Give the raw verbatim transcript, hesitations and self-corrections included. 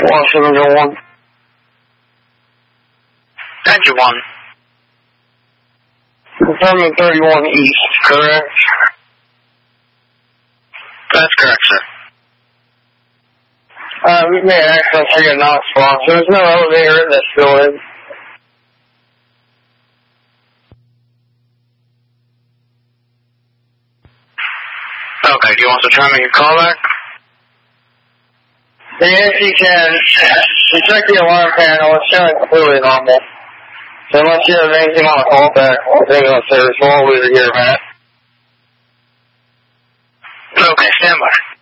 Washington one. Engine one. Confirming thirty-one East, correct? That's correct, sir. Uh, we made access for your Knox box. There's no elevator in this building. Okay, do you want to try and make a call back? Yes, you can. You check the alarm panel. It's showing completely normal. So unless you have anything on a callback, we'll take it on service. We'll leave it here, Matt. Okay, stand by.